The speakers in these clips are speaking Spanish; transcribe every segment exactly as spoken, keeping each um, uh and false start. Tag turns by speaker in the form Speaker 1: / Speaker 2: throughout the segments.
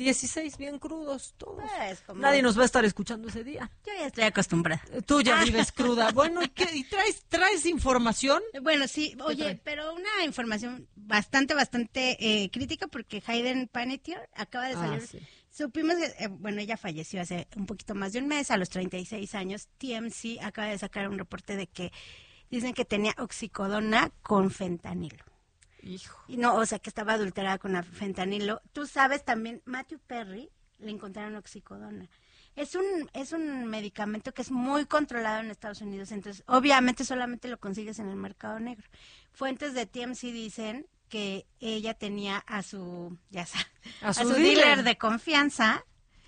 Speaker 1: dieciséis bien crudos todos.
Speaker 2: Pues, como...
Speaker 1: Nadie nos va a estar escuchando ese día.
Speaker 2: Yo ya estoy acostumbrada.
Speaker 1: Tú ya vives cruda. Bueno, ¿y, qué? ¿Y traes, traes información?
Speaker 2: Bueno, sí, oye, pero una información bastante, bastante eh, crítica porque Hayden Panettiere acaba de salir. Ah, sí. Supimos que, eh, bueno, ella falleció hace un poquito más de un mes, a los treinta y seis años. T M C acaba de sacar un reporte de que dicen que tenía oxicodona con fentanilo.
Speaker 1: Hijo.
Speaker 2: Y no, o sea, que estaba adulterada con fentanilo. Tú sabes también, Matthew Perry le encontraron oxicodona. Es un es un medicamento que es muy controlado en Estados Unidos, entonces obviamente solamente lo consigues en el mercado negro. Fuentes de T M C dicen que ella tenía a su, ya sabes,
Speaker 1: a su,
Speaker 2: a su
Speaker 1: dealer.
Speaker 2: dealer de confianza,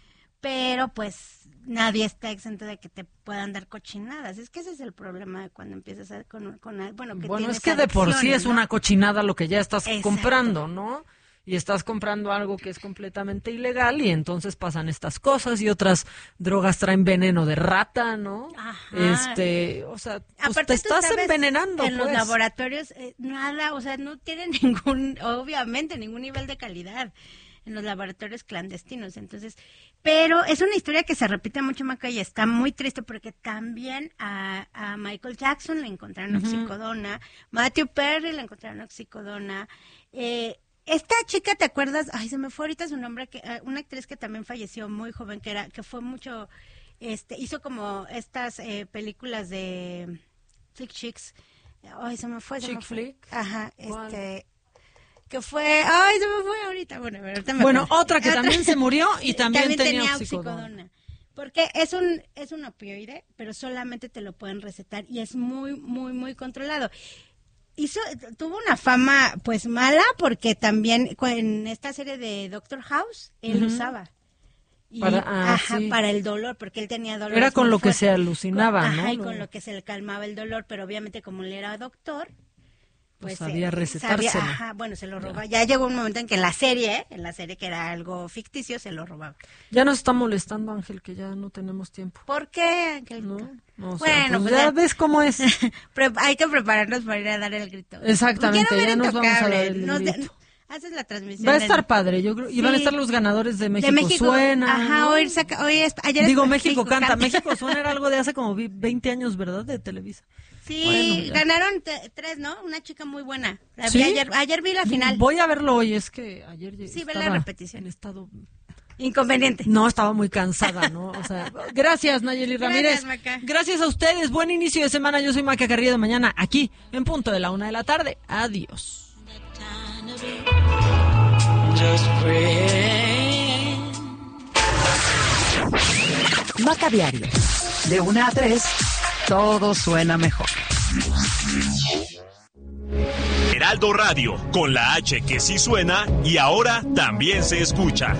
Speaker 2: pero pues nadie está exento de que te puedan dar cochinadas. Es que ese es el problema de cuando empiezas a, con, con bueno, que
Speaker 1: bueno es que de por sí es, ¿no?, una cochinada lo que ya estás Exacto. comprando, ¿no? Y estás comprando algo que es completamente ilegal y entonces pasan estas cosas y otras drogas traen veneno de rata, ¿no?
Speaker 2: Ajá.
Speaker 1: Este, o sea, pues
Speaker 2: Aparte,
Speaker 1: te estás
Speaker 2: sabes,
Speaker 1: envenenando.
Speaker 2: En
Speaker 1: pues.
Speaker 2: los laboratorios, eh, nada, o sea, no tienen ningún, obviamente, ningún nivel de calidad en los laboratorios clandestinos. Entonces, pero es una historia que se repite mucho, Maca, y está muy triste porque también a, a Michael Jackson le encontraron uh-huh. oxicodona, Matthew Perry le encontraron oxicodona, eh, esta chica, ¿te acuerdas? Ay, se me fue ahorita su nombre, que una actriz que también falleció muy joven, que era que fue mucho, este, hizo como estas eh, películas de flick chicks. Ay, se me fue. Se
Speaker 1: Chick
Speaker 2: me fue.
Speaker 1: flick.
Speaker 2: Ajá,
Speaker 1: ¿Cuál?
Speaker 2: este, que fue, ay, se me fue ahorita. Bueno, ahorita me
Speaker 1: Bueno,
Speaker 2: acuerdo.
Speaker 1: otra que
Speaker 2: otra,
Speaker 1: también se murió y también,
Speaker 2: también
Speaker 1: tenía,
Speaker 2: tenía
Speaker 1: oxicodona.
Speaker 2: oxicodona. Porque es un es un opioide, pero solamente te lo pueden recetar y es muy, muy, muy controlado. Hizo, tuvo una fama pues mala porque también en esta serie de Doctor House él uh-huh. usaba y,
Speaker 1: para, ah,
Speaker 2: ajá,
Speaker 1: sí.
Speaker 2: para el dolor, porque él tenía dolor.
Speaker 1: Era con lo fuerte. Que se alucinaba,
Speaker 2: con,
Speaker 1: ¿no?
Speaker 2: Ajá, y
Speaker 1: no.
Speaker 2: con lo que se le calmaba el dolor, pero obviamente como él era doctor, pues,
Speaker 1: pues sabía
Speaker 2: eh,
Speaker 1: recetárselo.
Speaker 2: Sabía, ajá, bueno, se lo robaba. Ya. ya llegó un momento en que en la serie, en la serie que era algo ficticio, se lo robaba.
Speaker 1: Ya nos está molestando, Ángel, que ya no tenemos tiempo.
Speaker 2: ¿Por qué, Ángel?
Speaker 1: No, no, o sea,
Speaker 2: bueno,
Speaker 1: pues
Speaker 2: pues
Speaker 1: ya, ya ves cómo es.
Speaker 2: Hay que prepararnos para ir a dar el grito.
Speaker 1: Exactamente, ya nos vamos a dar el
Speaker 2: nos
Speaker 1: grito.
Speaker 2: De, haces la transmisión.
Speaker 1: Va a estar
Speaker 2: del...
Speaker 1: padre, yo creo. Y sí. van a estar los ganadores de México,
Speaker 2: de México
Speaker 1: Suena.
Speaker 2: Ajá,
Speaker 1: ¿no?
Speaker 2: hoy, saca, hoy es, ayer
Speaker 1: Digo,
Speaker 2: es,
Speaker 1: México,
Speaker 2: México
Speaker 1: canta.
Speaker 2: canta.
Speaker 1: México Suena era algo de hace como veinte años, ¿verdad? De Televisa.
Speaker 2: Sí,
Speaker 1: bueno,
Speaker 2: ganaron t- tres, ¿no? Una chica muy buena. La
Speaker 1: ¿Sí?
Speaker 2: vi ayer, ayer vi la final.
Speaker 1: Voy a verlo hoy, es que ayer
Speaker 2: sí,
Speaker 1: estaba
Speaker 2: ve la repetición.
Speaker 1: en estado...
Speaker 2: Inconveniente.
Speaker 1: No, estaba muy cansada, ¿no? O sea, gracias, Nayeli Ramírez.
Speaker 2: Gracias, Maca.
Speaker 1: Gracias a ustedes. Buen inicio de semana. Yo soy Maca Carrillo. Mañana aquí, en punto de la una de la tarde. Adiós.
Speaker 3: Maca Diario. De una a tres, todo suena mejor.
Speaker 4: Heraldo Radio, con la H que sí suena y ahora también se escucha.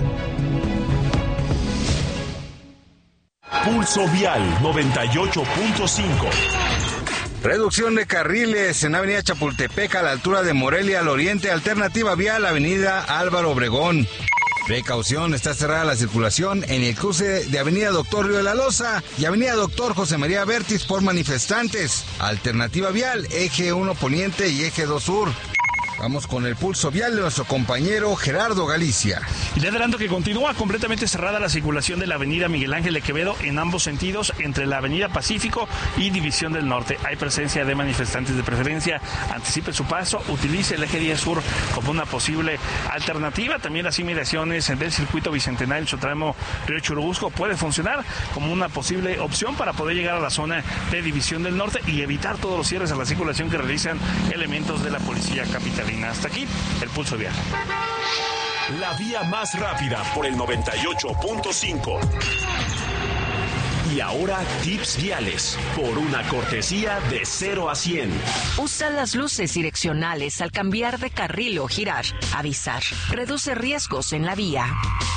Speaker 4: Pulso Vial noventa y ocho punto cinco.
Speaker 5: Reducción de carriles en Avenida Chapultepec a la altura de Morelia al oriente, alternativa vial Avenida Álvaro Obregón. Precaución, está cerrada la circulación en el cruce de Avenida Doctor Río de la Loza y Avenida Doctor José María Vértiz por manifestantes. Alternativa vial, eje uno poniente y eje dos sur. Vamos con el pulso vial de nuestro compañero Gerardo Galicia.
Speaker 6: Y le adelanto que continúa completamente cerrada la circulación de la avenida Miguel Ángel de Quevedo en ambos sentidos entre la avenida Pacífico y División del Norte. Hay presencia de manifestantes, de preferencia anticipe su paso, utilice el eje diez sur como una posible alternativa. También las inmediaciones del circuito bicentenario en su tramo Río Churubusco puede funcionar como una posible opción para poder llegar a la zona de División del Norte y evitar todos los cierres a la circulación que realizan elementos de la policía capitalina. Hasta aquí, el pulso vial.
Speaker 4: La vía más rápida por el noventa y ocho punto cinco. Y ahora, tips viales, por una cortesía de cero a cien.
Speaker 3: Usa las luces direccionales al cambiar de carril o girar. Avisar. Reduce riesgos en la vía.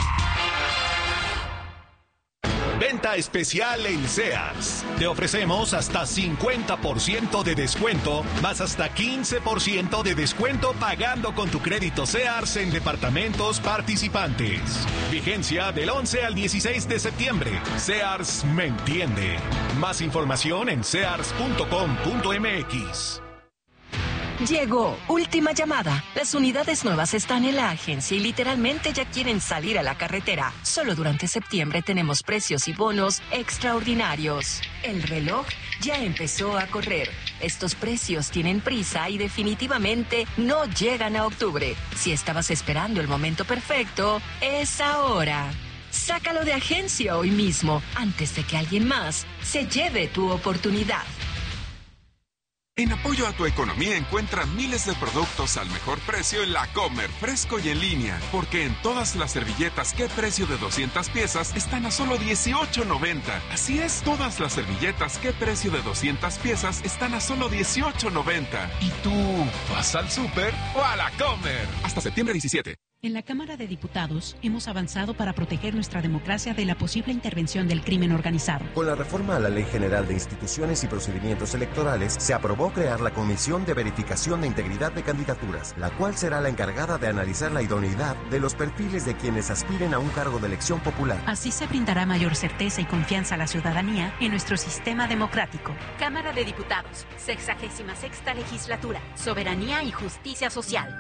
Speaker 7: Venta especial en Sears. Te ofrecemos hasta cincuenta por ciento de descuento, más hasta quince por ciento de descuento pagando con tu crédito Sears en departamentos participantes. Vigencia del once al dieciséis de septiembre. Sears me entiende. Más información en sears punto com punto m x.
Speaker 3: Llegó Última Llamada. Las unidades nuevas están en la agencia y literalmente ya quieren salir a la carretera. Solo durante septiembre tenemos precios y bonos extraordinarios. El reloj ya empezó a correr. Estos precios tienen prisa y definitivamente no llegan a octubre. Si estabas esperando el momento perfecto, es ahora. Sácalo de agencia hoy mismo, antes de que alguien más se lleve tu oportunidad.
Speaker 8: En apoyo a tu economía encuentra miles de productos al mejor precio en La Comer, fresco y en línea. Porque en todas las servilletas, ¿qué precio de doscientas piezas? Están a solo dieciocho noventa. Así es, todas las servilletas, ¿qué precio de doscientas piezas? Están a solo dieciocho noventa. ¿Y tú vas al súper o a La Comer? Hasta septiembre diecisiete.
Speaker 9: En la Cámara de Diputados hemos avanzado para proteger nuestra democracia de la posible intervención del crimen organizado.
Speaker 10: Con la reforma a la Ley General de Instituciones y Procedimientos Electorales, se aprobó crear la Comisión de Verificación de Integridad de Candidaturas, la cual será la encargada de analizar la idoneidad de los perfiles de quienes aspiren a un cargo de elección popular.
Speaker 9: Así se brindará mayor certeza y confianza a la ciudadanía en nuestro sistema democrático.
Speaker 11: Cámara de Diputados, sexagésima sexta legislatura, soberanía y justicia social.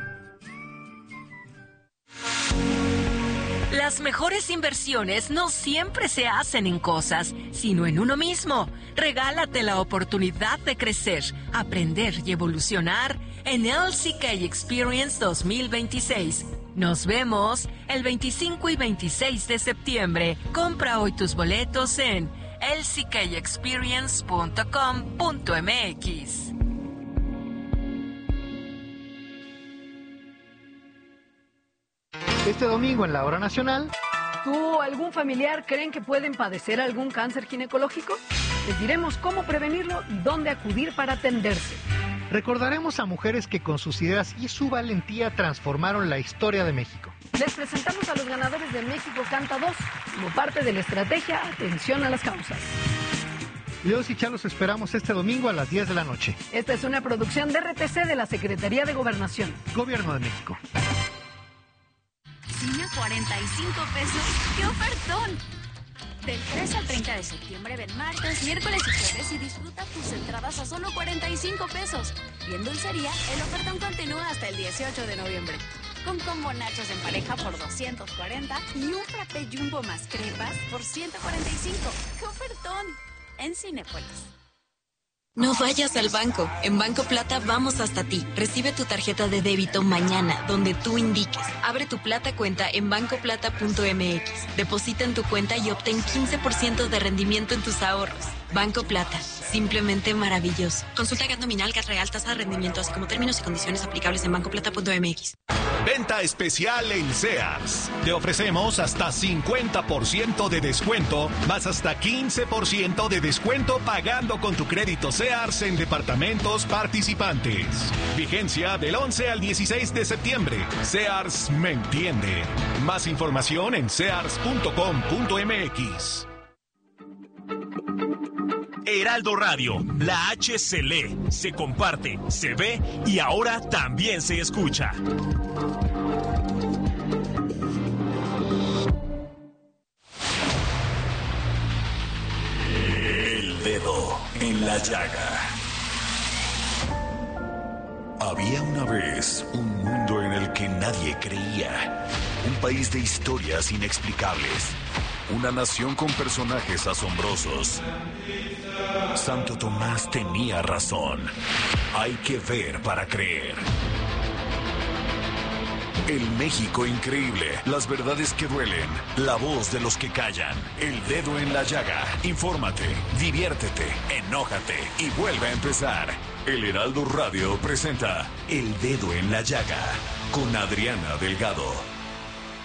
Speaker 3: Las mejores inversiones no siempre se hacen en cosas, sino en uno mismo. Regálate la oportunidad de crecer, aprender y evolucionar en L C K Experience dos mil veintiséis. Nos vemos el veinticinco y veintiséis de septiembre. Compra hoy tus boletos en l c k experience punto com punto m x.
Speaker 12: Este domingo en la Hora Nacional.
Speaker 13: ¿Tú o algún familiar creen que pueden padecer algún cáncer ginecológico? Les diremos cómo prevenirlo y dónde acudir para atenderse.
Speaker 12: Recordaremos a mujeres que con sus ideas y su valentía transformaron la historia de México.
Speaker 13: Les presentamos a los ganadores de México Canta dos, como parte de la estrategia Atención a las Causas.
Speaker 12: Leos y Charlos esperamos este domingo a las diez de la noche.
Speaker 13: Esta es una producción de R T C de la Secretaría de Gobernación.
Speaker 12: Gobierno de México.
Speaker 14: Cine a cuarenta y cinco pesos. ¡Qué ofertón! Del tres al treinta de septiembre ven martes, miércoles y jueves y disfruta tus entradas a solo cuarenta y cinco pesos. Y en dulcería, el ofertón continúa hasta el dieciocho de noviembre. Con combo nachos en pareja por doscientos cuarenta y un frappé jumbo más crepas por ciento cuarenta y cinco. ¡Qué ofertón! En Cinépolis.
Speaker 15: No vayas al banco. En Banco Plata vamos hasta ti. Recibe tu tarjeta de débito mañana, donde tú indiques. Abre tu Plata cuenta en banco plata punto m x. Deposita en tu cuenta y obtén quince por ciento de rendimiento en tus ahorros. Banco Plata. Simplemente maravilloso. Consulta G A T nominal, G A T real, tasa de rendimiento, así como términos y condiciones aplicables en banco plata punto m x.
Speaker 7: Venta especial en Sears. Te ofrecemos hasta cincuenta por ciento de descuento, más hasta quince por ciento de descuento pagando con tu crédito Sears en departamentos participantes. Vigencia del once al dieciséis de septiembre. Sears me entiende. Más información en sears punto com punto m x.
Speaker 4: Heraldo Radio, la H se lee, se comparte, se ve y ahora también se escucha. El dedo en la llaga. Había una vez un mundo en el que nadie creía. Un país de historias inexplicables. Una nación con personajes asombrosos. Santo Tomás tenía razón. Hay que ver para creer. El México increíble. Las verdades que duelen. La voz de los que callan. El dedo en la llaga. Infórmate, diviértete, enójate y vuelve a empezar. El Heraldo Radio presenta El Dedo en la Llaga con Adriana Delgado.